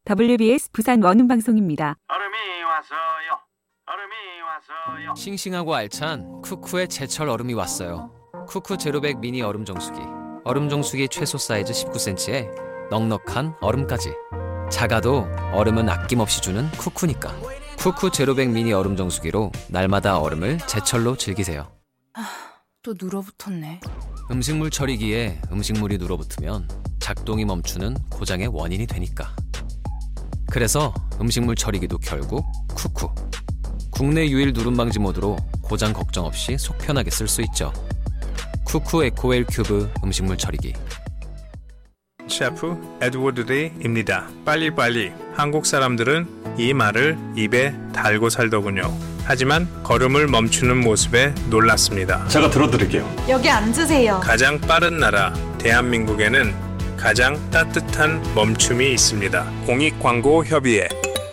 WBS 부산 원음방송입니다. 얼음이 왔어요. 얼음이 왔어요. 싱싱하고 알찬 쿠쿠의 제철 얼음이 왔어요. 쿠쿠 제로백 미니 얼음 정수기. 얼음 정수기 최소 사이즈 19cm에 넉넉한 얼음까지. 작아도 얼음은 아낌없이 주는 쿠쿠니까. 쿠쿠 제로백 미니 얼음 정수기로 날마다 얼음을 제철로 즐기세요. 또 눌어붙었네. 음식물 처리기에 음식물이 눌어붙으면 작동이 멈추는 고장의 원인이 되니까. 그래서 음식물 처리기도 결국 쿠쿠. 국내 유일 누름 방지 모드로 고장 걱정 없이 속 편하게 쓸 수 있죠. 쿠쿠 에코웰 큐브 음식물 처리기. 셰프 에드워드 리입니다. 빨리빨리. 한국 사람들은 이 말을 입에 달고 살더군요. 하지만 걸음을 멈추는 모습에 놀랐습니다. 제가 들어드릴게요. 여기 앉으세요. 가장 빠른 나라 대한민국에는 가장 따뜻한 멈춤이 있습니다. 공익광고협의회.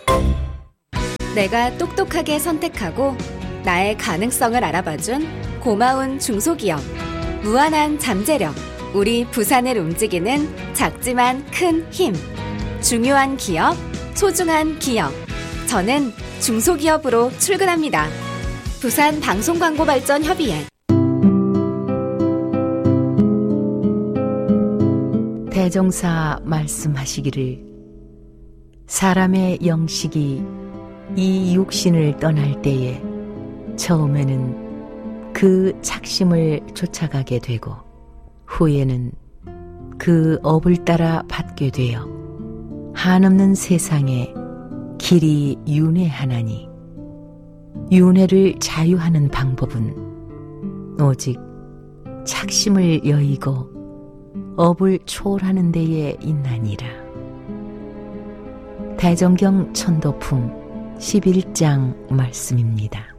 내가 똑똑하게 선택하고 나의 가능성을 알아봐준 고마운 중소기업. 무한한 잠재력. 우리 부산을 움직이는 작지만 큰 힘. 중요한 기업, 소중한 기업. 저는 중소기업으로 출근합니다. 부산 방송광고발전협의회. 대종사 말씀하시기를 사람의 영식이 이 육신을 떠날 때에 처음에는 그 착심을 쫓아가게 되고 후에는 그 업을 따라 받게 되어 한없는 세상에 길이 윤회하나니 윤회를 자유하는 방법은 오직 착심을 여의고 업을 초월하는 데에 있나니라. 대정경 천도품 11장 말씀입니다.